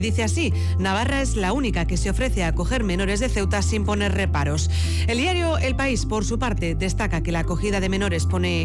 Dice así: Navarra es la única que se ofrece a acoger menores de Ceuta sin poner reparos. El diario El País, por su parte, destaca que la acogida de menores pone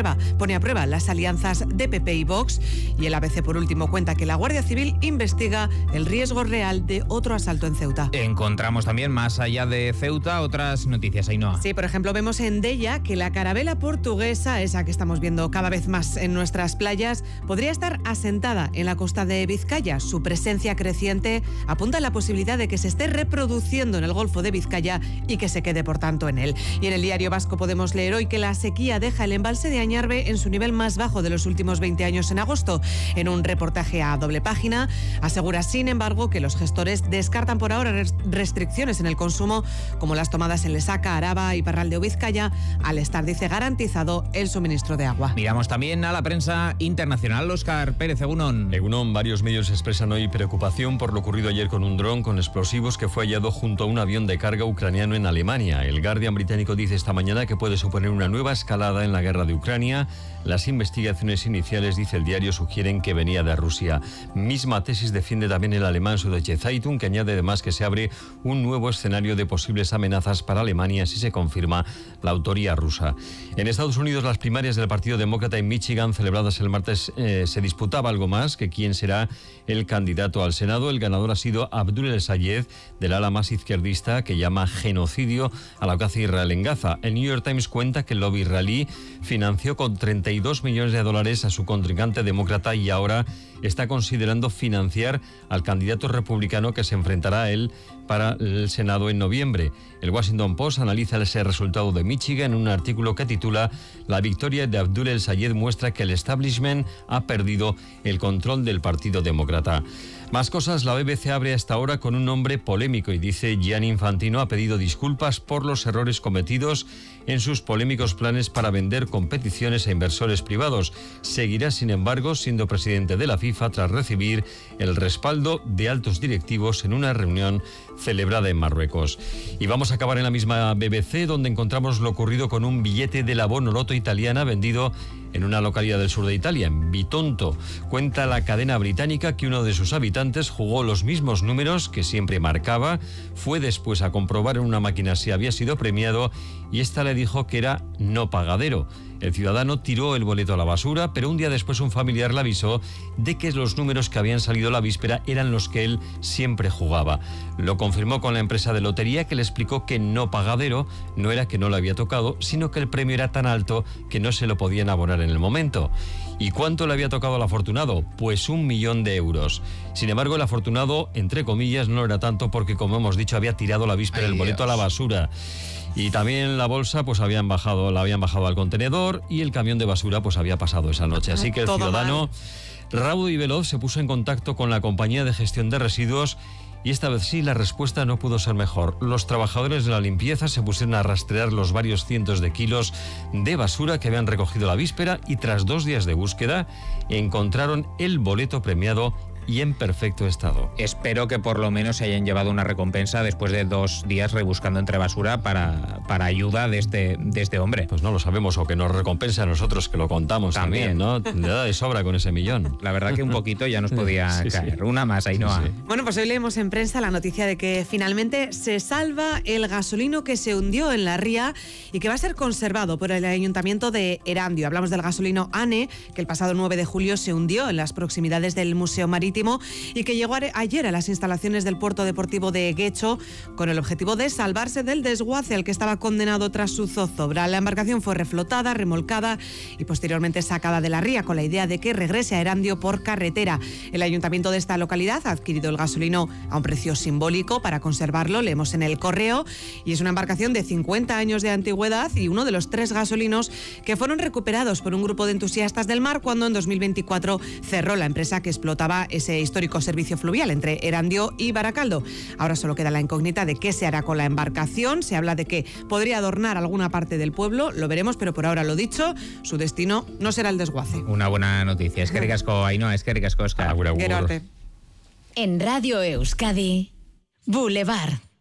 a prueba las alianzas de PP y Vox, y el ABC, por último, cuenta que la Guardia Civil investiga el riesgo real de otro asalto en Ceuta. Encontramos también, más allá de Ceuta, otras noticias, Ainhoa. Sí, por ejemplo, vemos en Della que la carabela portuguesa, esa que estamos viendo cada vez más en nuestras playas, podría estar asentada en la costa de Vizcaya. Su presencia creciente apunta a la posibilidad de que se esté reproduciendo en el Golfo de Vizcaya y que se quede, por tanto, en él. Y en el diario vasco podemos leer hoy que la sequía deja el embalse de Añarbe en su nivel más bajo de los últimos 20 años en agosto. En un reportaje a doble página, asegura, sin embargo, que los gestores descartan por ahora restricciones en el consumo, como las tomadas en Lesaca, Araba y Parralde o Vizcaya, al estar, dice, garantizado el suministro de agua. Miramos también a la prensa internacional. Óscar Pérez, Egunon. Egunon, varios medios expresan hoy preocupación por lo ocurrido ayer con un dron con explosivos que fue hallado junto a un avión de carga ucraniano en Alemania. El Guardian británico dice esta mañana que puede suponer una nueva escalada en la guerra de Ucrania. Las investigaciones iniciales, dice el diario, sugieren que venía de Rusia. Misma tesis defiende también el alemán Süddeutsche Zeitung, que añade además que se abre un nuevo escenario de posibles amenazas para Alemania si se confirma la autoría rusa. En Estados Unidos, las primarias del Partido Demócrata en Michigan, celebradas el martes, se disputaba algo más que quién será el candidato al Senado. El ganador ha sido Abdul El-Sayed, del ala más izquierdista, que llama genocidio a la caza israelí en Gaza. El New York Times cuenta que el lobby israelí financió con $32 millones a su contrincante demócrata y ahora está considerando financiar al candidato republicano que se enfrentará a él para el Senado en noviembre. El Washington Post analiza ese resultado de Michigan en un artículo que titula «La victoria de Abdul El-Sayed muestra que el establishment ha perdido el control del Partido Demócrata». Más cosas, la BBC abre hasta ahora con un nombre polémico y dice: Gianni Infantino ha pedido disculpas por los errores cometidos en sus polémicos planes para vender competiciones a inversores privados. Seguirá, sin embargo, siendo presidente de la FIFA tras recibir el respaldo de altos directivos en una reunión celebrada en Marruecos. Y vamos a acabar en la misma BBC, donde encontramos lo ocurrido con un billete de la Bonoloto italiana vendido en una localidad del sur de Italia, en Bitonto. Cuenta la cadena británica que uno de sus habitantes jugó los mismos números que siempre marcaba, fue después a comprobar en una máquina si había sido premiado y esta le dijo que era no pagadero. El ciudadano tiró el boleto a la basura, pero un día después un familiar le avisó de que los números que habían salido la víspera eran los que él siempre jugaba. Lo confirmó con la empresa de lotería, que le explicó que no pagadero no era que no lo había tocado, sino que el premio era tan alto que no se lo podían abonar en el momento. ¿Y cuánto le había tocado al afortunado? Pues 1 millón de euros. Sin embargo, el afortunado, entre comillas, no era tanto porque, como hemos dicho, había tirado la víspera el boleto a la basura. Y también la bolsa pues la habían bajado al contenedor y el camión de basura pues había pasado esa noche. Así que el ciudadano raudo y veloz se puso en contacto con la compañía de gestión de residuos y esta vez sí la respuesta no pudo ser mejor. Los trabajadores de la limpieza se pusieron a rastrear los varios cientos de kilos de basura que habían recogido la víspera y tras 2 días de búsqueda encontraron el boleto premiado y en perfecto estado. Espero que por lo menos se hayan llevado una recompensa después de 2 días rebuscando entre basura para ayuda de este hombre. Pues no lo sabemos, o que nos recompense a nosotros que lo contamos también, ¿no? Le da de sobra con ese millón. La verdad que un poquito ya nos podía caer. Sí. Una más, Ainhoa. Sí. Bueno, pues hoy leemos en prensa la noticia de que finalmente se salva el gasolino que se hundió en la ría y que va a ser conservado por el Ayuntamiento de Erandio. Hablamos del gasolino ANE, que el pasado 9 de julio se hundió en las proximidades del Museo Marítimo y que llegó ayer a las instalaciones del puerto deportivo de Guecho con el objetivo de salvarse del desguace al que estaba condenado tras su zozobra. La embarcación fue reflotada, remolcada y posteriormente sacada de la ría con la idea de que regrese a Erandio por carretera. El ayuntamiento de esta localidad ha adquirido el gasolino a un precio simbólico para conservarlo, leemos en El Correo, y es una embarcación de 50 años de antigüedad y uno de los 3 gasolinos que fueron recuperados por un grupo de entusiastas del mar cuando en 2024 cerró la empresa que explotaba ese histórico servicio fluvial entre Erandio y Baracaldo. Ahora solo queda la incógnita de qué se hará con la embarcación. Se habla de que podría adornar alguna parte del pueblo, lo veremos, pero por ahora lo dicho, su destino no será el desguace. Una buena noticia. Eskerrik asko, Ainhoa, eskerrik asko, Óscar. En Radio Euskadi, Boulevard.